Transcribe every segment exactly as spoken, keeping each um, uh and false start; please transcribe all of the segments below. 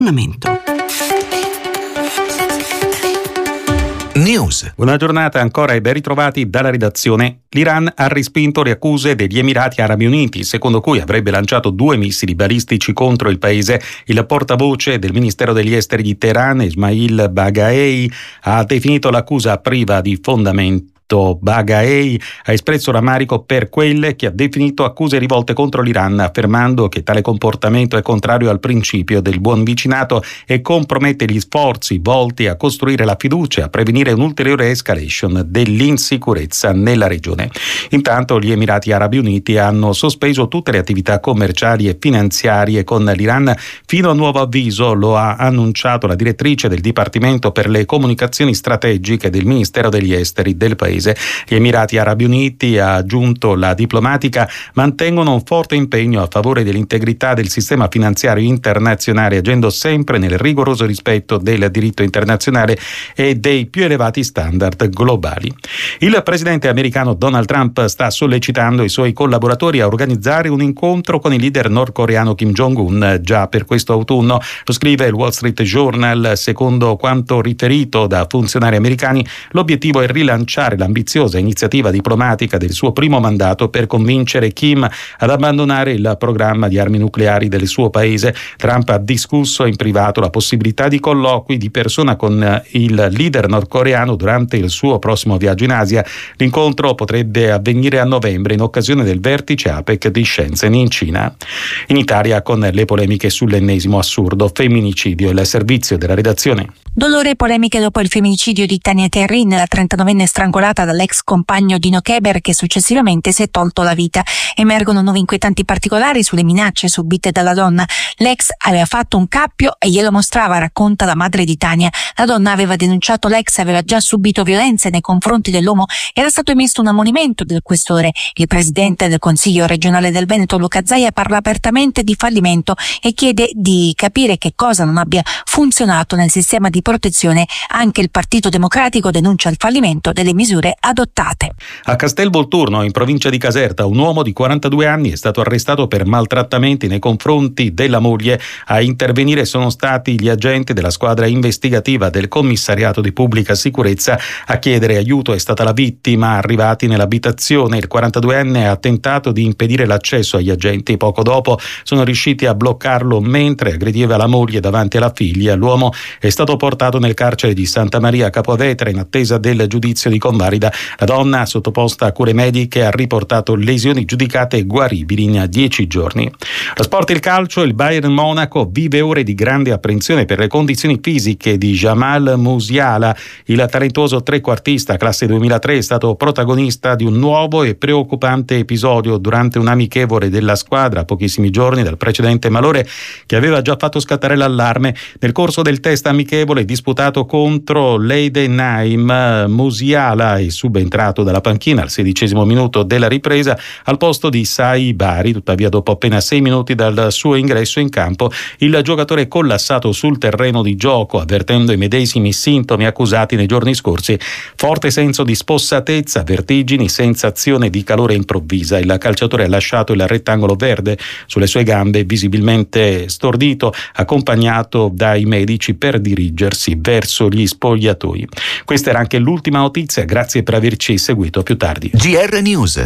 News. Una giornata ancora e ben ritrovati dalla redazione. L'Iran ha respinto le accuse degli Emirati Arabi Uniti, secondo cui avrebbe lanciato due missili balistici contro il paese. Il portavoce del Ministero degli Esteri di Teheran, Ismail Baghai, ha definito l'accusa priva di fondamento. Baghai ha espresso rammarico per quelle che ha definito accuse rivolte contro l'Iran, affermando che tale comportamento è contrario al principio del buon vicinato e compromette gli sforzi volti a costruire la fiducia e a prevenire un'ulteriore escalation dell'insicurezza nella regione. Intanto gli Emirati Arabi Uniti hanno sospeso tutte le attività commerciali e finanziarie con l'Iran fino a nuovo avviso, lo ha annunciato la direttrice del Dipartimento per le comunicazioni strategiche del Ministero degli Esteri del paese. Gli Emirati Arabi Uniti, ha aggiunto la diplomatica, mantengono un forte impegno a favore dell'integrità del sistema finanziario internazionale, agendo sempre nel rigoroso rispetto del diritto internazionale e dei più elevati standard globali. Il presidente americano Donald Trump sta sollecitando i suoi collaboratori a organizzare un incontro con il leader nordcoreano Kim Jong-un già per questo autunno. Lo scrive il Wall Street Journal. Secondo quanto riferito da funzionari americani, l'obiettivo è rilanciare la ambiziosa iniziativa diplomatica del suo primo mandato per convincere Kim ad abbandonare il programma di armi nucleari del suo paese. Trump ha discusso in privato la possibilità di colloqui di persona con il leader nordcoreano durante il suo prossimo viaggio in Asia. L'incontro potrebbe avvenire a novembre in occasione del vertice APEC di Shenzhen in Cina. In Italia, con le polemiche sull'ennesimo assurdo femminicidio, il servizio della redazione. Dolore e polemiche dopo il femminicidio di Tania Terrin, la trentanovenne strangolata dall'ex compagno Dino Keber, che successivamente si è tolto la vita. Emergono nuovi inquietanti particolari sulle minacce subite dalla donna. L'ex aveva fatto un cappio e glielo mostrava, racconta la madre di Tania. La donna aveva denunciato l'ex, aveva già subito violenze nei confronti dell'uomo, era stato emesso un ammonimento del questore. Il presidente del Consiglio regionale del Veneto, Luca Zaia, parla apertamente di fallimento e chiede di capire che cosa non abbia funzionato nel sistema di protezione. Anche il Partito Democratico denuncia il fallimento delle misure adottate. A Castelvolturno, in provincia di Caserta, un uomo di quarantadue anni è stato arrestato per maltrattamenti nei confronti della moglie. A intervenire sono stati gli agenti della squadra investigativa del commissariato di pubblica sicurezza. A chiedere aiuto è stata la vittima. Arrivati nell'abitazione, il quarantaduenne ha tentato di impedire l'accesso agli agenti. Poco dopo sono riusciti a bloccarlo mentre aggrediva la moglie davanti alla figlia. L'uomo è stato portato nel carcere di Santa Maria Capovetere in attesa del giudizio di convalida. La donna, sottoposta a cure mediche, ha riportato lesioni giudicate guaribili in dieci giorni. Lo sport e il calcio. Il Bayern Monaco vive ore di grande apprensione per le condizioni fisiche di Jamal Musiala. Il talentuoso trequartista classe duemilatré è stato protagonista di un nuovo e preoccupante episodio durante un amichevole della squadra a pochissimi giorni dal precedente malore che aveva già fatto scattare l'allarme. Nel corso del test amichevole disputato contro l'Eidenheim, Musiala è subentrato dalla panchina al sedicesimo minuto della ripresa al posto di Sai Bari. Tuttavia, dopo appena sei minuti dal suo ingresso in campo, il giocatore è collassato sul terreno di gioco, avvertendo i medesimi sintomi accusati nei giorni scorsi: forte senso di spossatezza, vertigini, sensazione di calore improvvisa. Il calciatore ha lasciato il rettangolo verde sulle sue gambe, visibilmente stordito, accompagnato dai medici per dirigersi verso gli spogliatoi. Questa era anche l'ultima notizia, grazie per averci seguito. Più tardi G R News.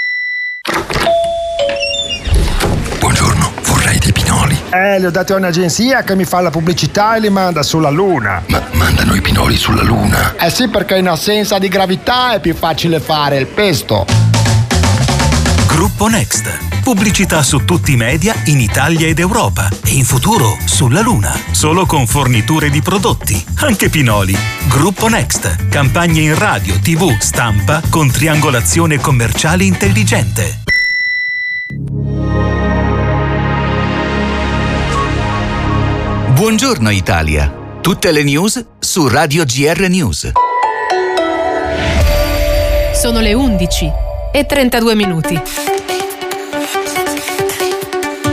Buongiorno, vorrei dei pinoli. Eh, li ho dati a un'agenzia che mi fa la pubblicità e li manda sulla Luna. Ma mandano i pinoli sulla Luna? Eh sì, perché in assenza di gravità è più facile fare il pesto. Gruppo Next. Pubblicità su tutti i media in Italia ed Europa e in futuro sulla Luna. Solo con forniture di prodotti, anche pinoli. Gruppo Next. Campagne in radio, tivù, stampa con triangolazione commerciale intelligente. Buongiorno Italia. Tutte le news su Radio G R News. Sono le undici e trentadue minuti.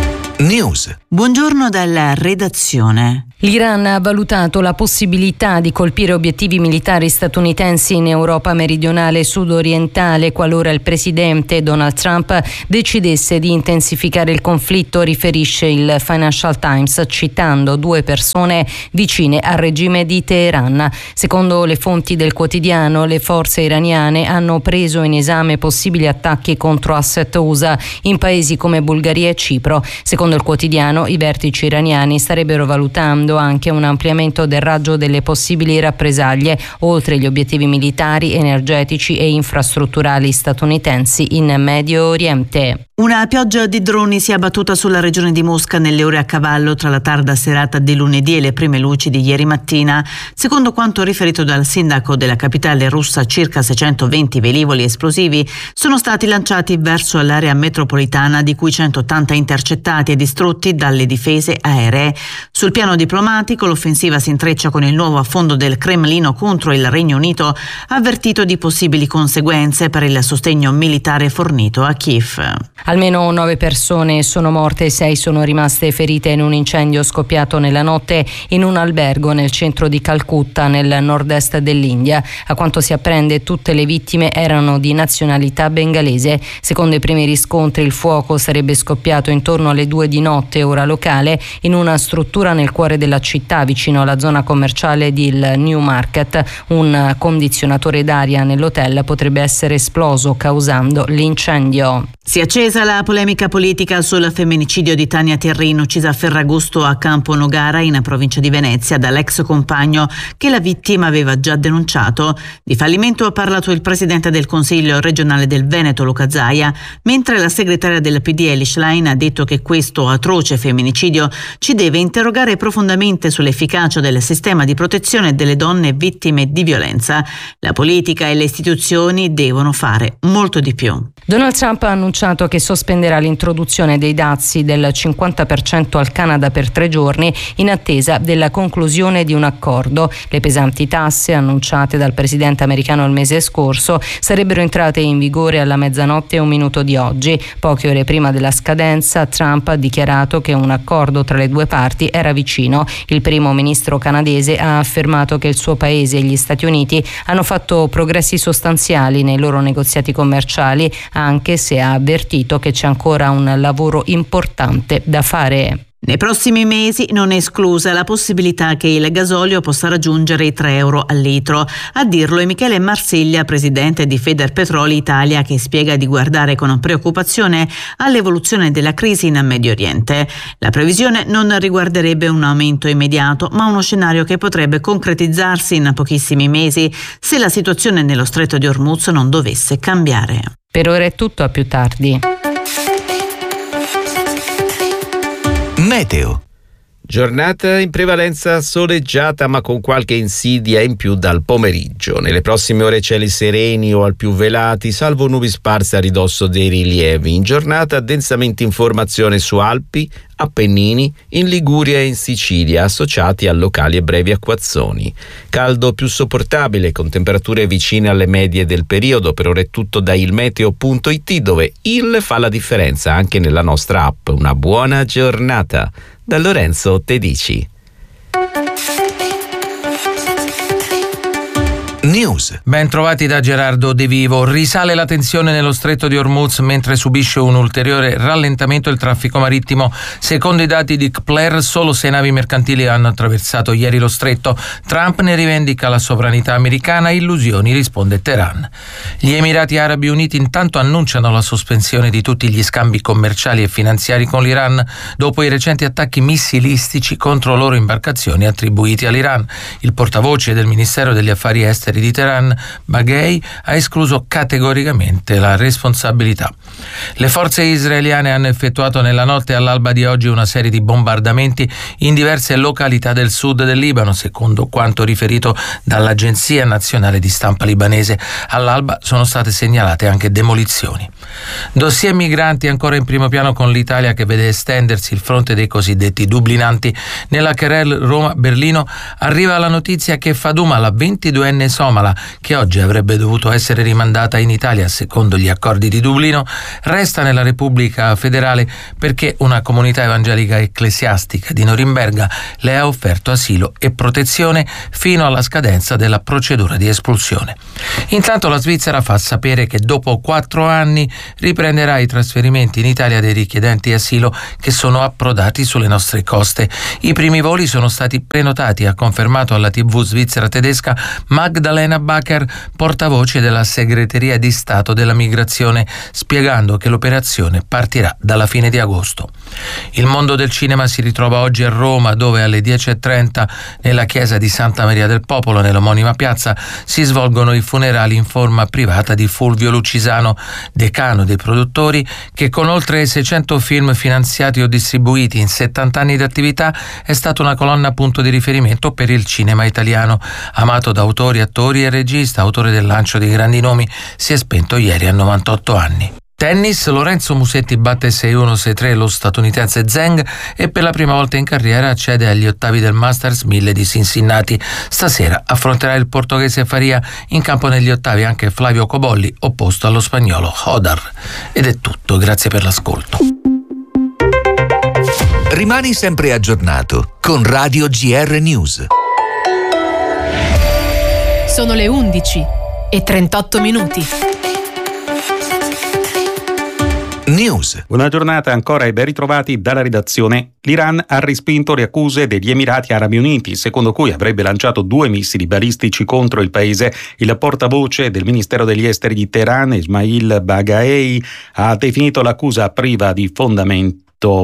News. Buongiorno dalla redazione. L'Iran ha valutato la possibilità di colpire obiettivi militari statunitensi in Europa meridionale e sudorientale qualora il presidente Donald Trump decidesse di intensificare il conflitto, riferisce il Financial Times citando due persone vicine al regime di Teheran. Secondo le fonti del quotidiano, le forze iraniane hanno preso in esame possibili attacchi contro asset U S A in paesi come Bulgaria e Cipro. Secondo il quotidiano, i vertici iraniani starebbero valutando anche un ampliamento del raggio delle possibili rappresaglie oltre gli obiettivi militari, energetici e infrastrutturali statunitensi in Medio Oriente. Una pioggia di droni si è abbattuta sulla regione di Mosca nelle ore a cavallo tra la tarda serata di lunedì e le prime luci di ieri mattina. Secondo quanto riferito dal sindaco della capitale russa, circa seicentoventi velivoli esplosivi sono stati lanciati verso l'area metropolitana, di cui centottanta intercettati e distrutti dalle difese aeree. Sul piano diplomatico, l'offensiva si intreccia con il nuovo affondo del Cremlino contro il Regno Unito, avvertito di possibili conseguenze per il sostegno militare fornito a Kiev. Almeno nove persone sono morte e sei sono rimaste ferite in un incendio scoppiato nella notte in un albergo nel centro di Calcutta, nel nord-est dell'India. A quanto si apprende, tutte le vittime erano di nazionalità bengalese. Secondo i primi riscontri, il fuoco sarebbe scoppiato intorno alle due di notte, ora locale, in una struttura nel cuore della città, vicino alla zona commerciale di Newmarket. Un condizionatore d'aria nell'hotel potrebbe essere esploso, causando l'incendio. Si è accesa la polemica politica sul femminicidio di Tania Terrin, uccisa a Ferragosto a Campo Nogara, in provincia di Venezia, dall'ex compagno che la vittima aveva già denunciato. Di fallimento ha parlato il presidente del Consiglio regionale del Veneto, Luca Zaia, mentre la segretaria del P D Elish Schlein ha detto che questo atroce femminicidio ci deve interrogare profondamente sull'efficacia del sistema di protezione delle donne vittime di violenza. La politica e le istituzioni devono fare molto di più. Donald Trump ha annunciato che sospenderà l'introduzione dei dazi del cinquanta per cento al Canada per tre giorni in attesa della conclusione di un accordo. Le pesanti tasse annunciate dal presidente americano il mese scorso sarebbero entrate in vigore alla mezzanotte e un minuto di oggi. Poche ore prima della scadenza, Trump ha dichiarato che un accordo tra le due parti era vicino. Il primo ministro canadese ha affermato che il suo paese e gli Stati Uniti hanno fatto progressi sostanziali nei loro negoziati commerciali, anche se ha avvertito che c'è ancora un lavoro importante da fare. Nei prossimi mesi non è esclusa la possibilità che il gasolio possa raggiungere i tre euro al litro. A dirlo è Michele Marsiglia, presidente di Federpetroli Italia, che spiega di guardare con preoccupazione all'evoluzione della crisi in Medio Oriente. La previsione non riguarderebbe un aumento immediato, ma uno scenario che potrebbe concretizzarsi in pochissimi mesi se la situazione nello Stretto di Hormuz non dovesse cambiare. Per ora è tutto, a più tardi. Meteo. Giornata in prevalenza soleggiata, ma con qualche insidia in più dal pomeriggio. Nelle prossime ore cieli sereni o al più velati, salvo nubi sparse a ridosso dei rilievi. In giornata densamente informazione su Alpi, Appennini, in Liguria e in Sicilia, associati a locali e brevi acquazzoni. Caldo più sopportabile, con temperature vicine alle medie del periodo. Per ora è tutto da ilmeteo punto it, dove il fa la differenza anche nella nostra app. Una buona giornata da Lorenzo Tedici. News. Ben trovati da Gerardo De Vivo. Risale la tensione nello Stretto di Hormuz mentre subisce un ulteriore rallentamento il traffico marittimo. Secondo i dati di Kpler, solo sei navi mercantili hanno attraversato ieri lo stretto. Trump ne rivendica la sovranità americana, illusioni, risponde Teheran. Gli Emirati Arabi Uniti intanto annunciano la sospensione di tutti gli scambi commerciali e finanziari con l'Iran dopo i recenti attacchi missilistici contro loro imbarcazioni attribuiti all'Iran. Il portavoce del Ministero degli Affari Esteri di Teheran, Baghei, ha escluso categoricamente la responsabilità. Le forze israeliane hanno effettuato nella notte all'alba di oggi una serie di bombardamenti in diverse località del sud del Libano, secondo quanto riferito dall'Agenzia Nazionale di Stampa libanese. All'alba sono state segnalate anche demolizioni. Dossier migranti ancora in primo piano, con l'Italia che vede estendersi il fronte dei cosiddetti dublinanti. Nella querelle Roma-Berlino arriva la notizia che Faduma, la ventiduenne somala somala, che oggi avrebbe dovuto essere rimandata in Italia secondo gli accordi di Dublino, resta nella Repubblica Federale perché una comunità evangelica ecclesiastica di Norimberga le ha offerto asilo e protezione fino alla scadenza della procedura di espulsione. Intanto la Svizzera fa sapere che dopo quattro anni riprenderà i trasferimenti in Italia dei richiedenti asilo che sono approdati sulle nostre coste. I primi voli sono stati prenotati, ha confermato alla tivù svizzera tedesca Magdalena Bacher, portavoce della segreteria di Stato della migrazione, spiegando che l'operazione partirà dalla fine di agosto. Il mondo del cinema si ritrova oggi a Roma, dove alle dieci e trenta nella chiesa di Santa Maria del Popolo, nell'omonima piazza, si svolgono i funerali in forma privata di Fulvio Lucisano, decano dei produttori, che con oltre seicento film finanziati o distribuiti in settanta anni di attività è stato una colonna punto di riferimento per il cinema italiano. Amato da autori, attori e regista, autore del lancio di grandi nomi, si è spento ieri a novantotto anni. Tennis, Lorenzo Musetti batte sei uno sei tre lo statunitense Zheng e per la prima volta in carriera accede agli ottavi del Masters mille di Cincinnati. Stasera affronterà il portoghese Faria, in campo negli ottavi anche Flavio Cobolli, opposto allo spagnolo Hodar. Ed è tutto, grazie per l'ascolto. Rimani sempre aggiornato con Radio G R News. Sono le undici e trentotto minuti. News. Una giornata ancora e ben ritrovati dalla redazione. L'Iran ha respinto le accuse degli Emirati Arabi Uniti, secondo cui avrebbe lanciato due missili balistici contro il paese. Il portavoce del Ministero degli Esteri di Teheran, Ismail Baghai, ha definito l'accusa priva di fondamento.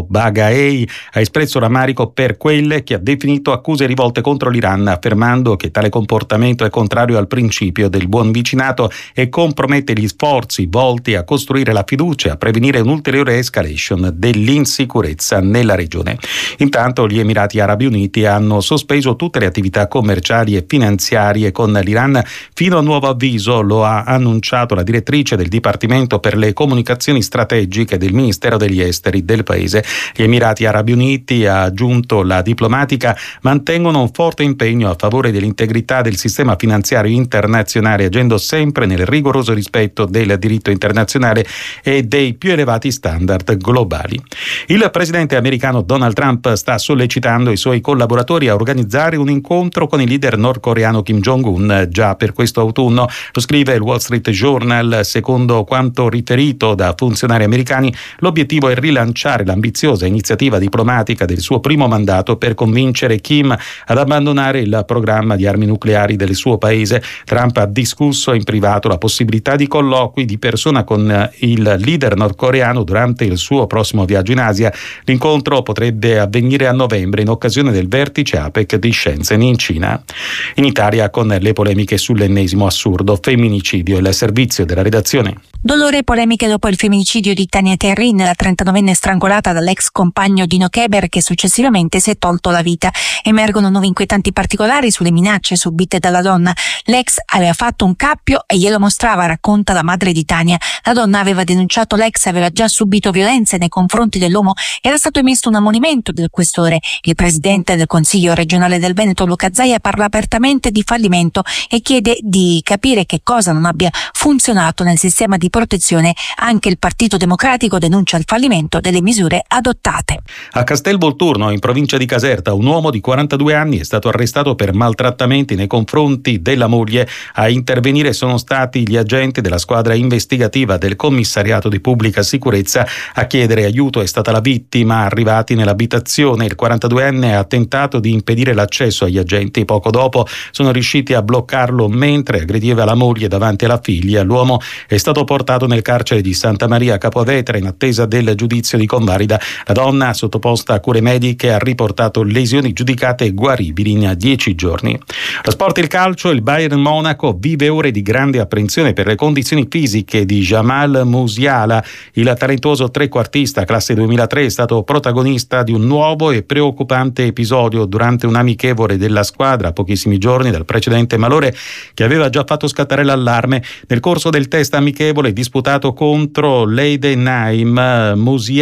Baghai ha espresso rammarico per quelle che ha definito accuse rivolte contro l'Iran, affermando che tale comportamento è contrario al principio del buon vicinato e compromette gli sforzi volti a costruire la fiducia e a prevenire un'ulteriore escalation dell'insicurezza nella regione. Intanto gli Emirati Arabi Uniti hanno sospeso tutte le attività commerciali e finanziarie con l'Iran fino a nuovo avviso, lo ha annunciato la direttrice del Dipartimento per le comunicazioni strategiche del Ministero degli Esteri del paese. Gli Emirati Arabi Uniti, ha aggiunto la diplomatica, mantengono un forte impegno a favore dell'integrità del sistema finanziario internazionale, agendo sempre nel rigoroso rispetto del diritto internazionale e dei più elevati standard globali. Il presidente americano Donald Trump sta sollecitando i suoi collaboratori a organizzare un incontro con il leader nordcoreano Kim Jong-un già per questo autunno. Lo scrive il Wall Street Journal. Secondo quanto riferito da funzionari americani, l'obiettivo è rilanciare la ambiziosa iniziativa diplomatica del suo primo mandato per convincere Kim ad abbandonare il programma di armi nucleari del suo paese. Trump ha discusso in privato la possibilità di colloqui di persona con il leader nordcoreano durante il suo prossimo viaggio in Asia. L'incontro potrebbe avvenire a novembre in occasione del vertice APEC di Shenzhen in Cina. In Italia, con le polemiche sull'ennesimo assurdo femminicidio, il servizio della redazione. Dolore e polemiche dopo il femminicidio di Tania Terrin, la trentanovenne strangolata dall'ex compagno Dino Keber, che successivamente si è tolto la vita. Emergono nuovi inquietanti particolari sulle minacce subite dalla donna. L'ex aveva fatto un cappio e glielo mostrava, racconta la madre di Tania. La donna aveva denunciato l'ex, aveva già subito violenze nei confronti dell'uomo, era stato emesso un ammonimento del questore. Il presidente del Consiglio regionale del Veneto, Luca Zaia, parla apertamente di fallimento e chiede di capire che cosa non abbia funzionato nel sistema di protezione. Anche il Partito Democratico denuncia il fallimento delle misure adottate. A Castelvolturno, in provincia di Caserta, un uomo di quarantadue anni è stato arrestato per maltrattamenti nei confronti della moglie. A intervenire sono stati gli agenti della squadra investigativa del commissariato di pubblica sicurezza. A chiedere aiuto è stata la vittima. Arrivati nell'abitazione, il quarantaduenne ha tentato di impedire l'accesso agli agenti. Poco dopo sono riusciti a bloccarlo mentre aggrediva la moglie davanti alla figlia. L'uomo è stato portato nel carcere di Santa Maria Capovetere in attesa del giudizio di convalida. La donna, sottoposta a cure mediche, ha riportato lesioni giudicate guaribili in dieci giorni. Lo sport, il calcio, il Bayern Monaco vive ore di grande apprensione per le condizioni fisiche di Jamal Musiala. Il talentuoso trequartista classe duemilatré è stato protagonista di un nuovo e preoccupante episodio durante un amichevole della squadra a pochissimi giorni dal precedente malore che aveva già fatto scattare l'allarme. Nel corso del test amichevole disputato contro l'Eidenheim, Musiala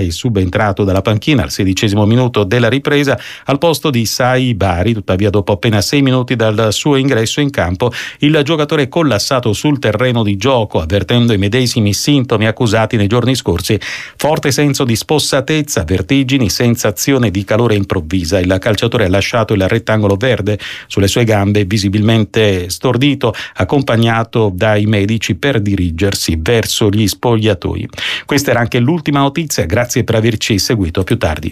è subentrato dalla panchina al sedicesimo minuto della ripresa al posto di Sai Bari. Tuttavia, dopo appena sei minuti dal suo ingresso in campo, il giocatore è collassato sul terreno di gioco, avvertendo i medesimi sintomi accusati nei giorni scorsi: forte senso di spossatezza, vertigini, sensazione di calore improvvisa. Il calciatore ha lasciato il rettangolo verde sulle sue gambe, visibilmente stordito, accompagnato dai medici per dirigersi verso gli spogliatoi. Questa era anche l'ultima notizia, grazie per averci seguito. Più tardi.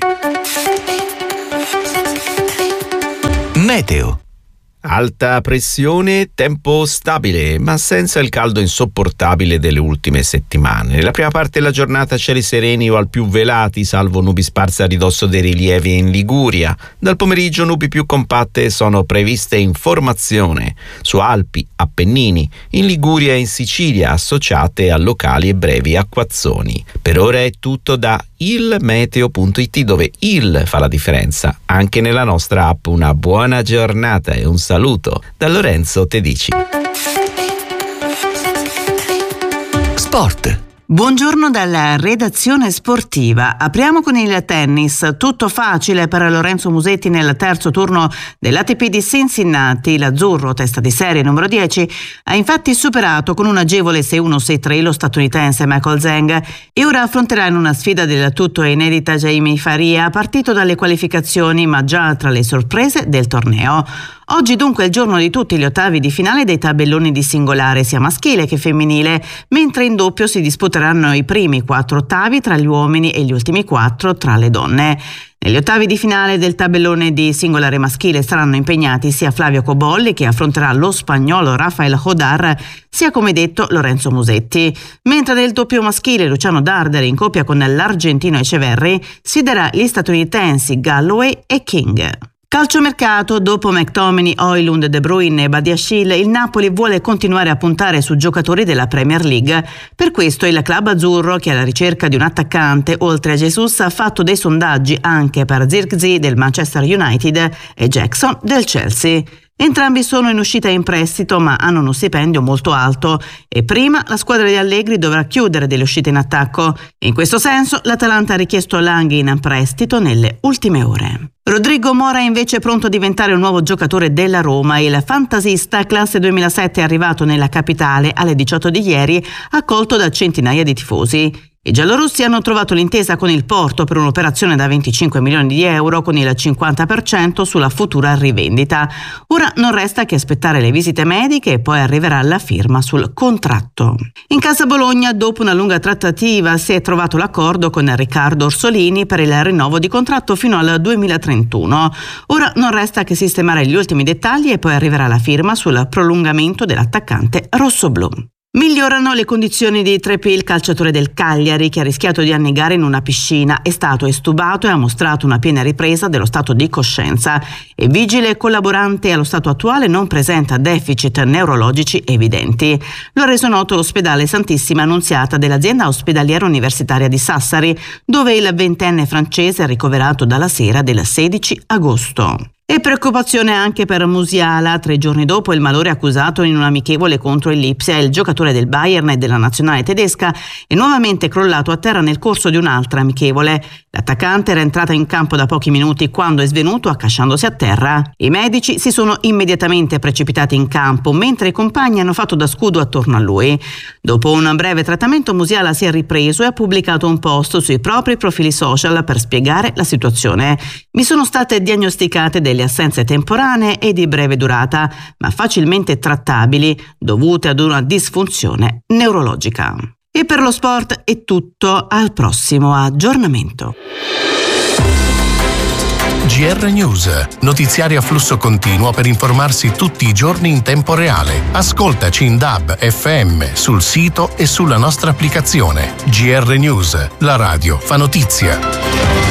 Meteo. Alta pressione, tempo stabile, ma senza il caldo insopportabile delle ultime settimane. Nella prima parte della giornata cieli sereni o al più velati, salvo nubi sparse a ridosso dei rilievi in Liguria. Dal pomeriggio nubi più compatte sono previste in formazione su Alpi, Appennini, in Liguria e in Sicilia, associate a locali e brevi acquazzoni. Per ora è tutto da il meteo punto it, dove il fa la differenza anche nella nostra app. Una buona giornata e un saluto da Lorenzo Tedici. Sport. Buongiorno dalla redazione sportiva. Apriamo con il tennis. Tutto facile per Lorenzo Musetti nel terzo turno dell'A T P di Cincinnati. L'azzurro, testa di serie numero dieci, ha infatti superato con un agevole sei uno sei tre lo statunitense Michael Zhang e ora affronterà in una sfida del tutto inedita Jamie Faria, partito dalle qualificazioni ma già tra le sorprese del torneo. Oggi dunque è il giorno di tutti gli ottavi di finale dei tabelloni di singolare sia maschile che femminile, mentre in doppio si disputeranno i primi quattro ottavi tra gli uomini e gli ultimi quattro tra le donne. Negli ottavi di finale del tabellone di singolare maschile saranno impegnati sia Flavio Cobolli, che affronterà lo spagnolo Rafael Hodar, sia come detto Lorenzo Musetti. Mentre nel doppio maschile Luciano Darderi in coppia con l'argentino Echeverri sfiderà gli statunitensi Galloway e King. Calciomercato. Dopo McTominay, Højlund, De Bruyne e Badiashile, il Napoli vuole continuare a puntare su giocatori della Premier League. Per questo il club azzurro, che è alla ricerca di un attaccante oltre a Jesus, ha fatto dei sondaggi anche per Zirkzee del Manchester United e Jackson del Chelsea. Entrambi sono in uscita in prestito, ma hanno uno stipendio molto alto e prima la squadra di Allegri dovrà chiudere delle uscite in attacco. In questo senso l'Atalanta ha richiesto Langhi in prestito nelle ultime ore. Rodrigo Mora è invece pronto a diventare un nuovo giocatore della Roma. Il fantasista classe duemilasette è arrivato nella capitale alle diciotto di ieri, accolto da centinaia di tifosi. I giallorossi hanno trovato l'intesa con il Porto per un'operazione da venticinque milioni di euro con il cinquanta per cento sulla futura rivendita. Ora non resta che aspettare le visite mediche e poi arriverà la firma sul contratto. In casa Bologna, dopo una lunga trattativa, si è trovato l'accordo con Riccardo Orsolini per il rinnovo di contratto fino al duemilatrentuno. Ora non resta che sistemare gli ultimi dettagli e poi arriverà la firma sul prolungamento dell'attaccante rossoblù. Migliorano le condizioni di Treppi, il calciatore del Cagliari, che ha rischiato di annegare in una piscina. È stato estubato e ha mostrato una piena ripresa dello stato di coscienza. E vigile collaborante allo stato attuale non presenta deficit neurologici evidenti. Lo ha reso noto l'ospedale Santissima Annunziata dell'azienda ospedaliera universitaria di Sassari, dove il ventenne francese è ricoverato dalla sera del sedici agosto. E preoccupazione anche per Musiala. Tre giorni dopo il malore accusato in un amichevole contro il Lipsia, il giocatore del Bayern e della nazionale tedesca è nuovamente crollato a terra nel corso di un'altra amichevole. L'attaccante era entrato in campo da pochi minuti quando è svenuto accasciandosi a terra. I medici si sono immediatamente precipitati in campo, mentre i compagni hanno fatto da scudo attorno a lui. Dopo un breve trattamento Musiala si è ripreso e ha pubblicato un post sui propri profili social per spiegare la situazione. Mi sono state diagnosticate delle assenze temporanee e di breve durata, ma facilmente trattabili, dovute ad una disfunzione neurologica. E per lo sport è tutto, al prossimo aggiornamento. G R News, notiziari a flusso continuo per informarsi tutti i giorni in tempo reale. Ascoltaci in D A B, F M, sul sito e sulla nostra applicazione. G R News, la radio fa notizia.